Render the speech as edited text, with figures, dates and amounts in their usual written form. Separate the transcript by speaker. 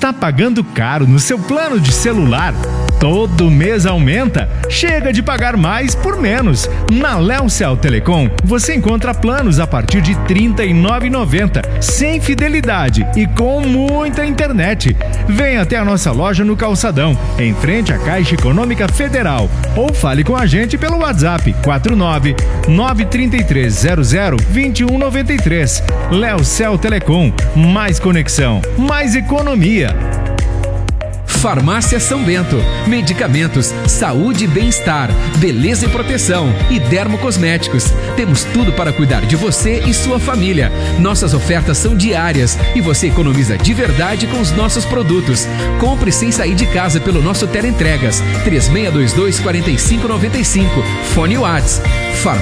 Speaker 1: Está pagando caro no seu plano de celular? Todo mês aumenta? Chega de pagar mais por menos. Na Léo Telecom, você encontra planos a partir de R$ 39,90, sem fidelidade e com muita internet. Venha até a nossa loja no Calçadão, em frente à Caixa Econômica Federal, ou fale com a gente pelo WhatsApp 49 93300 2193. Léo Telecom, mais conexão, mais economia.
Speaker 2: Farmácia São Bento, medicamentos, saúde e bem-estar, beleza e proteção e dermocosméticos. Temos tudo para cuidar de você e sua família. Nossas ofertas são diárias e você economiza de verdade com os nossos produtos. Compre sem sair de casa pelo nosso teleentregas 3622-4595. Fone WhatsApp.